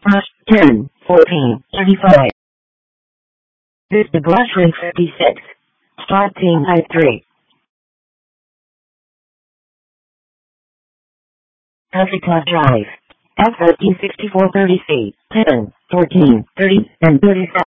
10, 14, 35. This is Blushing 56. Start team type 3. Africa Drive. F13 6430C. 10, 14, 30, and 37.